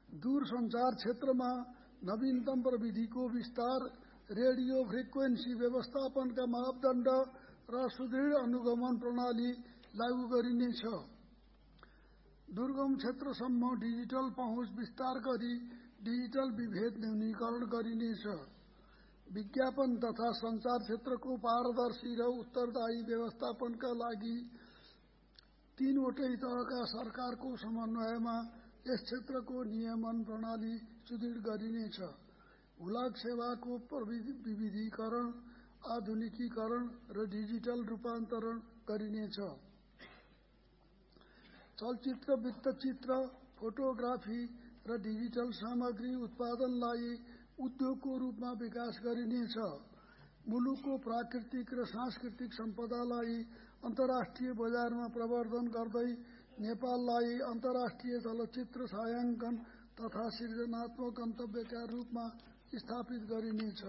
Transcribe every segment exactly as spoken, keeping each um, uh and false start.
दूरसञ्चार क्षेत्रमा नवीनतम प्रविधिको विस्तार, रेडियो फ्रिक्वेन्सी व्यवस्थापनका मापदण्ड र सुदृढ अनुगमन प्रणाली लागू गरिनेछ। दुर्गम क्षेत्रसम्म डिजिटल पहुँच विस्तार गरी डिजिटल विभेद न्यूनीकरण गरिनेछ। विज्ञापन तथा सञ्चार क्षेत्रको पारदर्शी र उत्तरदायी व्यवस्थापनका लागि तीनवटै तहका सरकारको समन्वयमा यस क्षेत्रको नियमन प्रणाली सुदृढ गरिनेछ। हुलाक सेवाको विविधीकरण, आधुनिकीकरण र डिजिटल रूपान्तरण गरिनेछ। चलचित्र, वृत्तचित्र, फोटोग्राफी र डिजिटल सामग्री उत्पादनलाई उद्योगको रूपमा विकास गरिनेछ। मुलुकको प्राकृतिक र सांस्कृतिक सम्पदालाई अन्तर्राष्ट्रिय बजारमा प्रवर्धन गर्दै नेपाललाई अन्तर्राष्ट्रिय चलचित्र छायाङ्कन तथा सृजनात्मक गन्तव्यका रूपमा स्थापित गरिनेछ।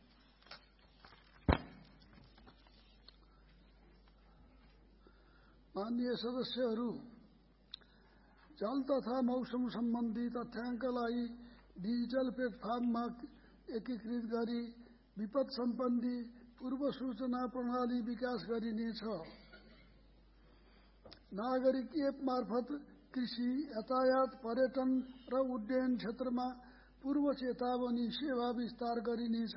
माननीय सदस्यहरू, जल तथा मौसम सम्बन्धी तथ्याङ्कलाई डिजिटल प्लेटफर्ममा एकीकृत गरी विपद सम्बन्धी पूर्व सूचना प्रणाली विकास गरिनेछ। नागरिक एप मार्फत कृषि, यातायात, पर्यटन र उड्डयन क्षेत्रमा पूर्व चेतावनी सेवा विस्तार गरिनेछ।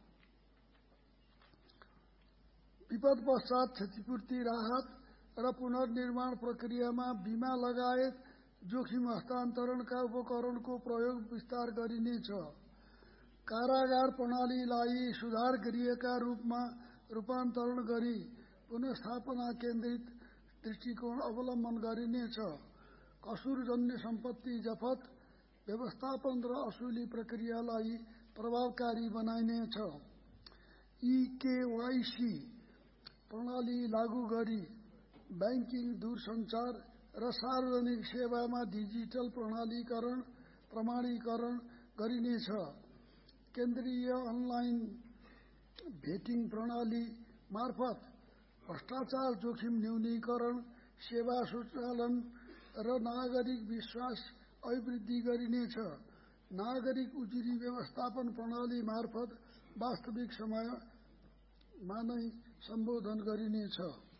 विपद पश्चात क्षतिपूर्ति, राहत र पुनर्निर्माण प्रक्रियामा बीमा लगायत जोखिम हस्तान्तरणका उपकरणको प्रयोग विस्तार गरिनेछ। कारागार प्रणालीलाई सुधार गृहका रूपमा रूपान्तरण गरी पुनर्स्थापना केन्द्रित दृष्टिकोण अवलम्बन गरिनेछ। कसुरजन्य सम्पत्ति जफत, व्यवस्थापन र असुली प्रक्रियालाई प्रभावकारी बनाइनेछ। ई केवाईसी प्रणाली लागू गरी ब्याङ्किङ, दूरसञ्चार र सार्वजनिक सेवामा डिजिटल प्रणालीकरण प्रमाणीकरण गरिनेछ। केन्द्रीय अनलाइन भेटिङ प्रणाली मार्फत भ्रष्टाचार जोखिम न्यूनीकरण, सेवा सुचालन र नागरिक विश्वास अभिवृद्धि गरिनेछ। नागरिक उजुरी व्यवस्थापन प्रणाली मार्फत वास्तविक समयमा नै सम्बोधन गरिनेछ।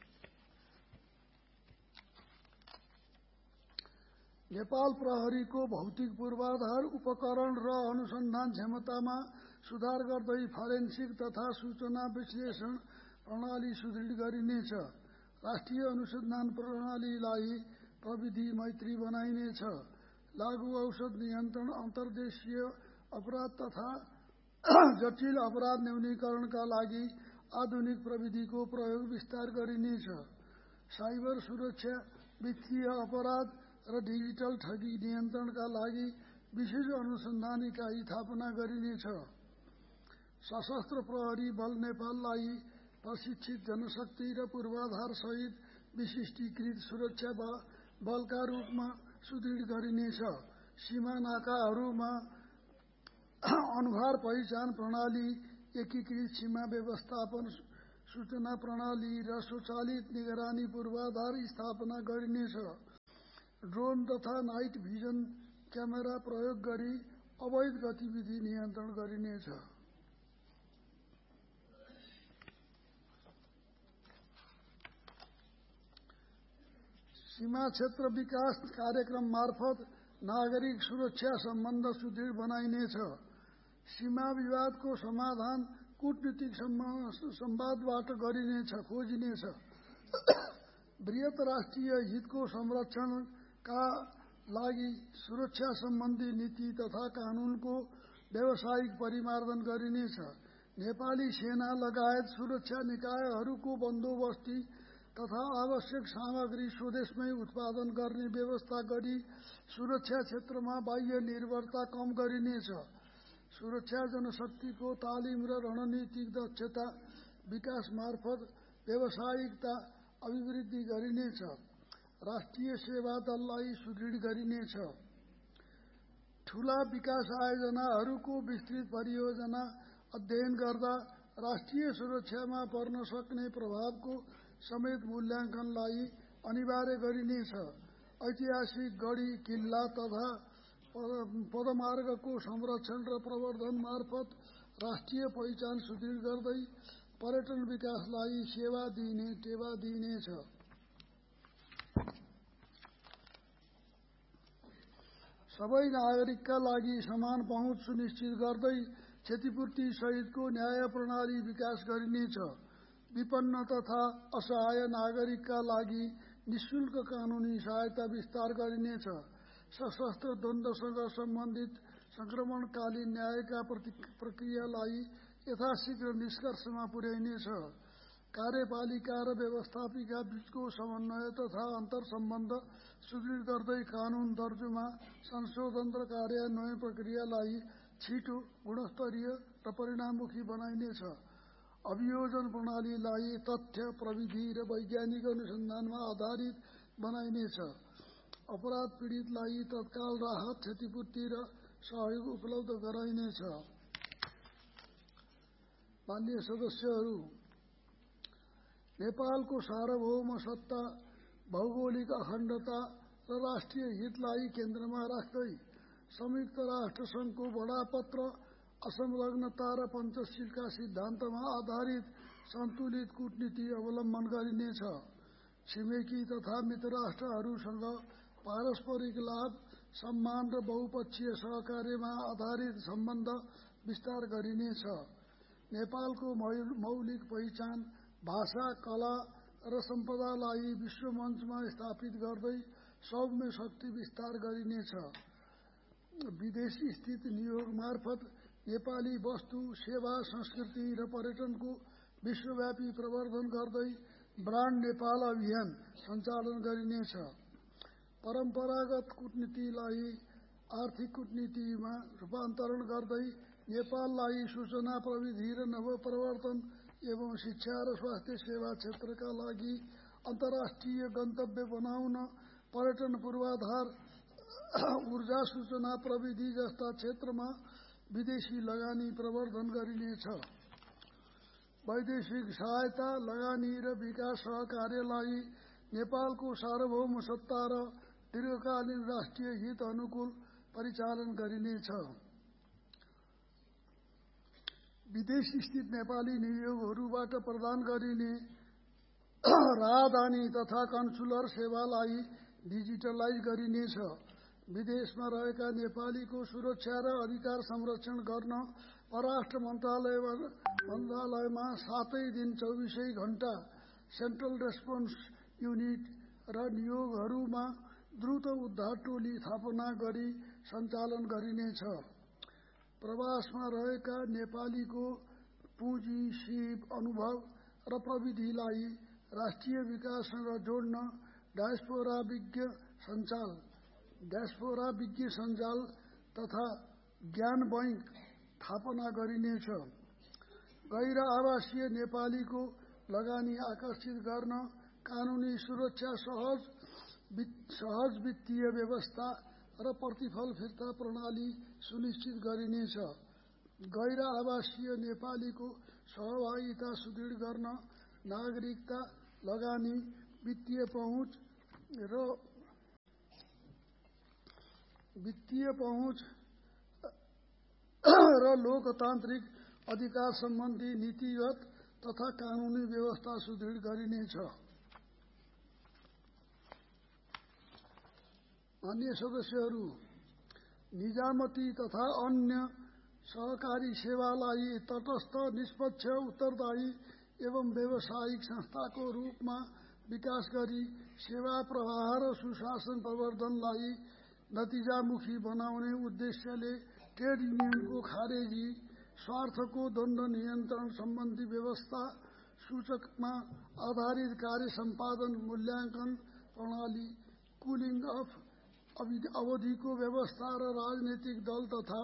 नेपाल प्रहरीको भौतिक पूर्वाधार, उपकरण र अनुसन्धान क्षमतामा सुधार गर्दै फरेन्सिक तथा सूचना विश्लेषण प्रणाली सुदृढ गरिनेछ। राष्ट्रिय अनुसन्धान प्रणालीलाई प्रविधि मैत्री बनाइनेछ। लागू औषध नियन्त्रण, अन्तर्देशीय अपराध तथा जटिल अपराध न्यूनीकरणका लागि आधुनिक प्रविधिको प्रयोग विस्तार गरिनेछ। साइबर सुरक्षा, वित्तीय अपराध र डिजिटल ठगी नियन्त्रणका लागि विशेष अनुसन्धान इकाइ स्थापना गरिनेछ। सशस्त्र प्रहरी बल नेपाललाई प्रशिक्षित जनशक्ति र पूर्वाधार सहित विशिष्टीकृत सुरक्षा बलका रूपमा सुदृढ गरिनेछ। सीमा नाकाहरूमा अनुहार पहिचान प्रणाली, एकीकृत सीमा व्यवस्थापन सूचना प्रणाली र स्वचालित निगरानी पूर्वाधार स्थापना गरिनेछ। ड्रोन तथा नाइट भिजन क्यामेरा प्रयोग गरी अवैध गतिविधि नियन्त्रण गरिनेछ। सीमा क्षेत्र विकास कार्यक्रम मार्फत नागरिक सुरक्षा सम्बन्ध सुदृढ बनाइनेछ। सीमा विवादको समाधान कूटनीतिक संवादबाट गरिनेछ खोजिनेछ। बृहत राष्ट्रिय हितको संरक्षणका लागि सुरक्षा सम्बन्धी नीति तथा कानूनको व्यावसायिक परिमार्जन गरिनेछ। नेपाली सेना लगायत सुरक्षा निकायहरूको बन्दोबस्ती तथा आवश्यक सामग्री स्वदेशमै उत्पादन गर्ने व्यवस्था गरी सुरक्षा क्षेत्रमा बाह्य निर्भरता कम गरिनेछ। सुरक्षा जनशक्तिको तालिम र रणनीतिक दक्षता विकास मार्फत व्यावसायिकता अभिवृद्धि गरिनेछ। राष्ट्रिय सेवा दललाई सुदृढ गरिनेछ। ठूला विकास आयोजनाहरूको विस्तृत परियोजना अध्ययन गर्दा राष्ट्रिय सुरक्षामा पर्न सक्ने प्रभावको समेत मूल्याङ्कनलाई अनिवार्य गरिनेछ। ऐतिहासिक गढी, किल्ला तथा पदमार्गको संरक्षण र प्रवर्धन मार्फत राष्ट्रिय पहिचान सुदृढ गर्दै पर्यटन विकासलाई सेवा दिने टेवा दिइनेछ। सबै नागरिकका लागि समान पहुँच सुनिश्चित गर्दै क्षतिपूर्ति सहितको न्याय प्रणाली विकास गरिनेछ। विपन्न तथा असहाय नागरिकका लागि निःशुल्क कानुनी सहायता विस्तार गरिनेछ। सशस्त्र द्वन्द्वसँग सम्बन्धित संक्रमणकालीन न्यायका प्रक्रियालाई यथाशीघ्र निष्कर्षमा पुर्याइनेछ। कार्यपालिका र व्यवस्थापिका बीचको समन्वय तथा अन्तर सम्बन्ध सुदृढ गर्दै कानून दर्जुमा संशोधन र कार्यान्वयन प्रक्रियालाई छिटो, गुणस्तरीय र परिणाममुखी बनाइनेछ। अभियोजन प्रणालीलाई तथ्य, प्रविधि र वैज्ञानिक अनुसन्धानमा आधारित बनाइनेछ। अपराध पीडितलाई तत्काल राहत, क्षतिपूर्ति र सहयोग उपलब्ध गराइनेछ। माननीय सदस्यहरू, नेपालको सार्वभौम सत्ता, भौगोलिक अखण्डता र राष्ट्रिय हितलाई केन्द्रमा राख्दै संयुक्त राष्ट्र संघको बडापत्र, असंलग्नता र पञ्चशीलका सिद्धान्तमा आधारित सन्तुलित कूटनीति अवलम्बन गरिनेछ। छिमेकी तथा मित्र राष्ट्रहरूसँग पारस्परिक लाभ, सम्मान र बहुपक्षीय सहकार्यमा आधारित सम्बन्ध विस्तार गरिनेछ। नेपालको मौलिक पहिचान, भाषा, कला र सम्पदालाई विश्व मञ्चमा स्थापित गर्दै सौम्य शक्ति विस्तार गरिनेछ। विदेश स्थित नियोग मार्फत नेपाली वस्तु, सेवा, संस्कृति र पर्यटनको विश्वव्यापी प्रवर्धन गर्दै ब्रान्ड नेपाल अभियान सञ्चालन गरिनेछ। परम्परागत कूटनीतिलाई आर्थिक कूटनीतिमा रूपान्तरण गर्दै नेपाललाई सूचना प्रविधि र नवप्रवर्तन एवं शिक्षा र स्वास्थ्य सेवा क्षेत्रका लागि अन्तर्राष्ट्रिय गन्तव्य बनाउन पर्यटन पूर्वाधार, ऊर्जा, सूचना प्रविधि जस्ता क्षेत्रमा विदेशी लगानी प्रवर्धन गरिनेछ। वैदेशिक सहायता, लगानी र विकास सहकार्यलाई नेपालको सार्वभौम सत्ता र दीर्घकालीन राष्ट्रिय हित अनुकूल परिचालन गरिनेछ। विदेश स्थित नेपाली नियोगहरूबाट प्रदान गरिने राहदानी तथा कन्सुलर सेवालाई डिजिटलाइज गरिनेछ। विदेशमा रहेका नेपालीको सुरक्षा र अधिकार संरक्षण गर्न परराष्ट्र मन्त्रालय मन्त्रालयमा सातै दिन चौबिसै घण्टा सेन्ट्रल रेस्पोन्स युनिट र नियोगहरूमा द्रुत उद्धार टोली स्थापना गरी सञ्चालन गरिनेछ। प्रवासमा रहेका नेपालीको पुँजी, सिप, अनुभव र प्रविधिलाई राष्ट्रिय विकाससँग जोड्न डायस्पोरा विज्ञ सञ्जाल डायस्पोरा विज्ञ सञ्जाल तथा ज्ञान बैंक स्थापना गरिनेछ। गैर आवासीय नेपालीको लगानी आकर्षित गर्न कानुनी सुरक्षा, सहज सहज वित्तीय व्यवस्था र प्रतिफल फिर्ता प्रणाली सुनिश्चित गरिनेछ। गैर आवासीय नेपालीको सहभागिता सुदृढ गर्न नागरिकता, लगानी, वित्तीय पहुँच र वित्तीय पहुँच र लोकतान्त्रिक अधिकार सम्बन्धी नीतिगत तथा कानुनी व्यवस्था सुदृढ गरिनेछ। माननीय सदस्यहरू, निजामती तथा अन्य सहकारी सेवालाई तटस्थ, निष्पक्ष, उत्तरदायी एवं व्यावसायिक संस्थाको रूपमा विकास गरी सेवा प्रवाह र सुशासन प्रवर्धनलाई नतिजामुखी बनाउने उद्देश्यले ट्रेड युनियनको खारेजी, स्वार्थको द्वन्द्व नियन्त्रण सम्बन्धी व्यवस्था, सूचकमा आधारित कार्य सम्पादन मूल्याङ्कन प्रणाली, कुलिङ अफ अवधिको व्यवस्था र राजनीतिक दल तथा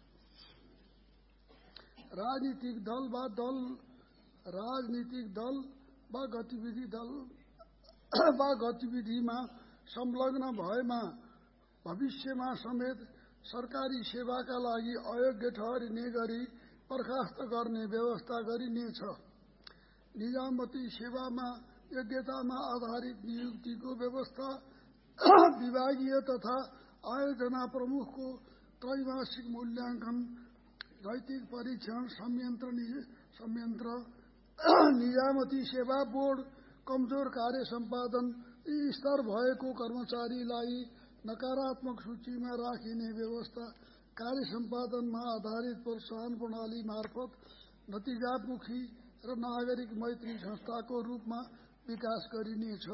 राजनीतिक दल वा दल राजनीतिक दल वा गतिविधि दल वा गतिविधिमा संलग्न भएमा भविष्यमा समेत सरकारी सेवाका लागि अयोग्य ठहरिने गरी बर्खास्त गर्ने व्यवस्था गरिनेछ। निजामती सेवामा योग्यतामा आधारित नियुक्तिको व्यवस्था, विभागीय तथा आयोजना प्रमुखको त्रैमासिक मूल्याङ्कन, नैतिक परीक्षण, संयन्त्र संयन्त्र नियामती सेवा बोर्ड, कमजोर कार्य सम्पादन स्तर भएको कर्मचारीलाई नकारात्मक सूचीमा राखिने व्यवस्था, कार्य सम्पादनमा आधारित प्रोत्साहन प्रणाली मार्फत नतिजामुखी र नागरिक मैत्री संस्थाको रूपमा विकास गरिनेछ।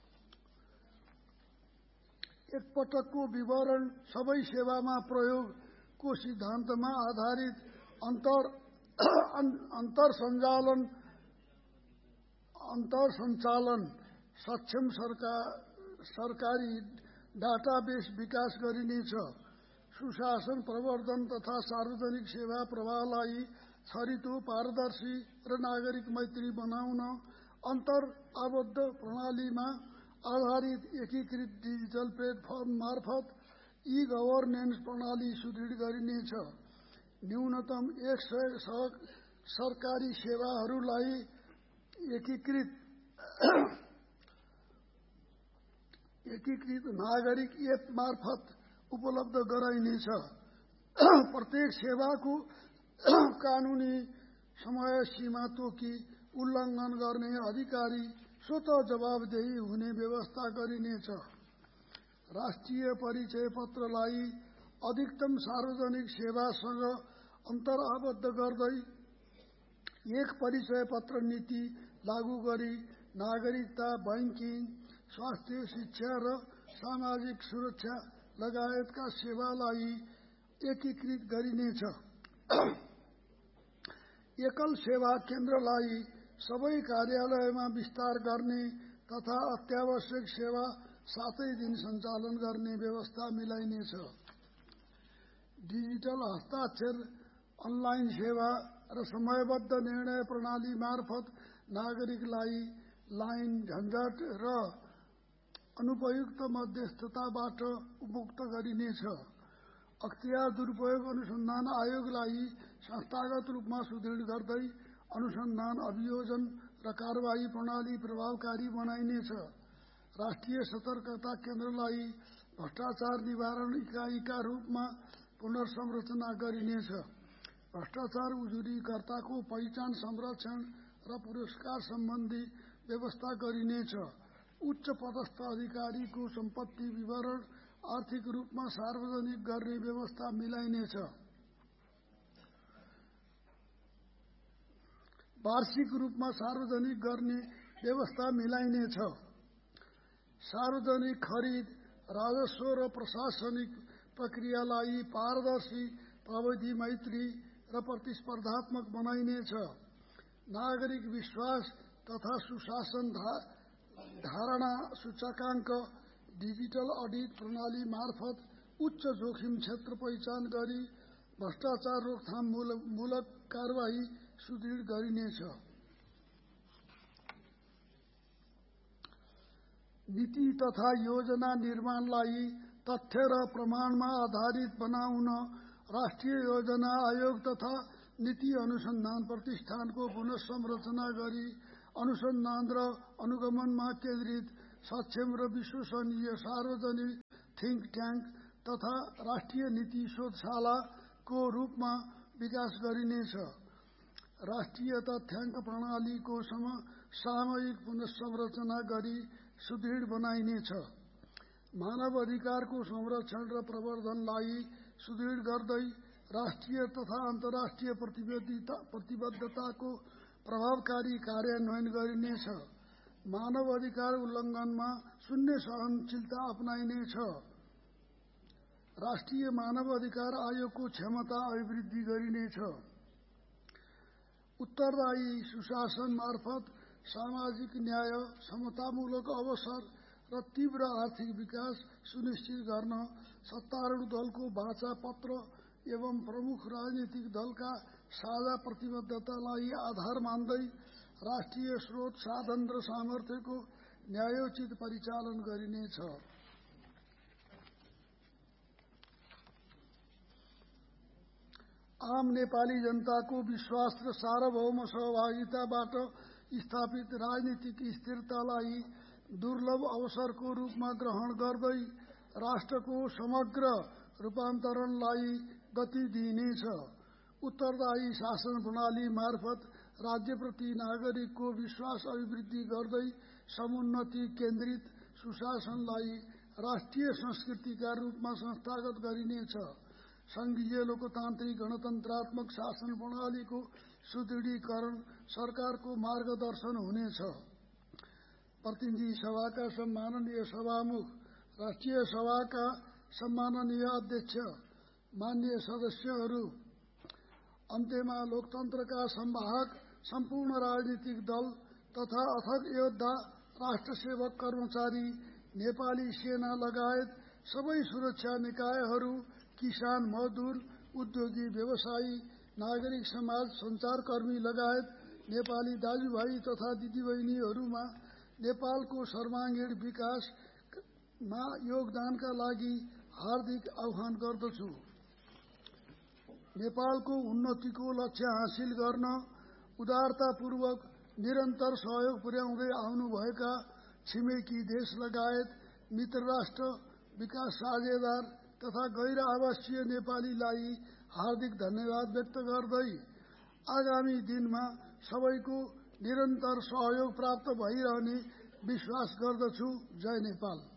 एकपटकको विवरण सबै सेवामा प्रयोगको सिद्धान्तमा आधारित अन्तर अन्तर सञ्चालन अन्तर सञ्चालन सक्षम सरकार सरकारी डाटाबेस विकास गरिनेछ। सुशासन प्रवर्धन तथा सार्वजनिक सेवा प्रवाहलाई छरितो, पारदर्शी र नागरिक मैत्री बनाउन अन्तर आबद्ध प्रणालीमा आधारित एकीकृत डिजिटल प्लेटफर्म मार्फत ई गभर्नेन्स प्रणाली सुदृढ गरिनेछ। न्यूनतम एक सय सरकारी सेवाहरूलाई एकीकृत एकीकृत नागरिक एप मार्फत उपलब्ध गराइनेछ। प्रत्येक सेवाको कानूनी समय सीमा तोकी उल्लङ्घन गर्ने अधिकारी स्वतः जवाबदेही हुने व्यवस्था गरिनेछ। राष्ट्रिय परिचय पत्रलाई अधिकतम सार्वजनिक सेवासँग अन्तर्आबद्ध गर्दै एक परिचय पत्र नीति लागू गरी नागरिकता, बैंकिङ, स्वास्थ्य, शिक्षा र सामाजिक सुरक्षा लगायतका सेवालाई एकीकृत गरिनेछ। एकल सेवा केन्द्रलाई सबै कार्यालयमा विस्तार गर्ने तथा अत्यावश्यक सेवा सातै दिन सञ्चालन गर्ने व्यवस्था मिलाइनेछ। डिजिटल हस्ताक्षर, अनलाइन सेवा र समयबद्ध निर्णय प्रणाली मार्फत नागरिकलाई लाइन, झन्झट र अनुपयुक्त मध्यस्थताबाट मुक्त गरिनेछ। अख्तियार दुरुपयोग अनुसन्धान आयोगलाई संस्थागत रूपमा सुदृढ गर्दै अनुसन्धान, अभियोजन र कारबाही प्रणाली प्रभावकारी बनाइनेछ। राष्ट्रिय सतर्कता केन्द्रलाई भ्रष्टाचार निवारण इकाइका रूपमा पुनर्संरचना गरिनेछ। भ्रष्टाचार उजुरीकर्ताको पहिचान, संरक्षण र पुरस्कार सम्बन्धी व्यवस्था गरिनेछ। उच्च पदस्थ अधिकारीको सम्पत्ति विवरण आर्थिक रूपमा सार्वजनिक गर्ने व्यवस्था मिलाइनेछ। वार्षिक रूपमा सार्वजनिक गर्ने व्यवस्था मिलाइनेछ। सार्वजनिक खरिद, राजस्व र प्रशासनिक प्रक्रियालाई पारदर्शी, प्रविधि मैत्री र प्रतिस्पर्धात्मक बनाइनेछ। नागरिक विश्वास तथा सुशासन धारणा सूचकाङ्क, डिजिटल अडिट प्रणाली मार्फत उच्च जोखिम क्षेत्र पहिचान गरी भ्रष्टाचार रोकथाम मूलक कारबाही सुदृढ गरिनेछ। नीति तथा योजना निर्माणलाई तथ्य र प्रमाणमा आधारित बनाउन राष्ट्रिय योजना आयोग तथा नीति अनुसन्धान प्रतिष्ठानको पुनर्संरचना गरी अनुसन्धान र अनुगमनमा केन्द्रित सक्षम र विश्वसनीय सार्वजनिक थिङ्क ट्याङ्क तथा राष्ट्रिय नीति शोधशालाको रूपमा विकास गरिनेछ। राष्ट्रिय तथ्याङ्क प्रणालीको सामयिक पुनर्संरचना गरी सुदृढ बनाइनेछ। मानव अधिकारको संरक्षण र प्रवर्धनलाई सुदृढ गर्दै राष्ट्रिय तथा अन्तर्राष्ट्रिय प्रतिबद्धताको प्रभावकारी कार्यान्वयन गरिनेछ। मानव अधिकार उल्लङ्घनमा शून्य सहनशीलता अपनाइनेछ। राष्ट्रिय मानव अधिकार आयोगको क्षमता अभिवृद्धि गरिनेछ। उत्तरदायी सुशासन मार्फत सामाजिक न्याय, समतामूलक अवसर र तीव्र आर्थिक विकास सुनिश्चित गर्न सत्तारूढ दलको वाचा पत्र एवं प्रमुख राजनीतिक दलका साझा प्रतिबद्धतालाई आधार मान्दै राष्ट्रिय स्रोत, साधन र सामर्थ्यको न्यायोचित परिचालन गरिनेछ। आम नेपाली जनताको विश्वास र सार्वभौम सहभागिताबाट स्थापित राजनीतिक स्थिरतालाई दुर्लभ अवसरको रूपमा ग्रहण गर्दै राष्ट्रको समग्र रूपान्तरणलाई गति दिइनेछ। उत्तरदायी शासन प्रणाली मार्फत राज्यप्रति नागरिकको विश्वास अभिवृद्धि गर्दै समुन्नति केन्द्रित सुशासनलाई राष्ट्रिय संस्कृतिका रूपमा संस्थागत गरिनेछ। संघीय लोकतान्त्रिक गणतन्त्रात्मक शासन प्रणालीको सुदृढीकरण सरकारको मार्गदर्शन हुनेछ। प्रतिनिधि सभाका सम्माननीय सभामुख, राष्ट्रिय सभाका सम्माननीय अध्यक्ष, माननीय सदस्यहरू, अन्त्यमा लोकतन्त्रका संवाहक, सम्पूर्ण राजनीतिक दल तथा अथक योद्धा, राष्ट्रसेवक कर्मचारी, नेपाली सेना लगायत सबै सुरक्षा निकायहरू, किसान, मजदुर, उद्योगी, व्यवसायी, नागरिक समाज, सञ्चारकर्मी लगायत नेपाली दाजुभाइ तथा दिदीबहिनीहरूमा नेपालको सर्वाङ्गीण विकासमा योगदानका लागि हार्दिक आह्वान गर्दछु। नेपालको उन्नतिको लक्ष्य हासिल गर्न उदारतापूर्वक निरन्तर सहयोग पुर्याउँदै आउनुभएका छिमेकी देश लगायत मित्र राष्ट्र, विकास साझेदार तथा गैर आवासीय नेपालीलाई हार्दिक धन्यवाद व्यक्त गर्दै आगामी दिनमा सबैको निरन्तर सहयोग प्राप्त भइरहने विश्वास गर्दछु। जय नेपाल।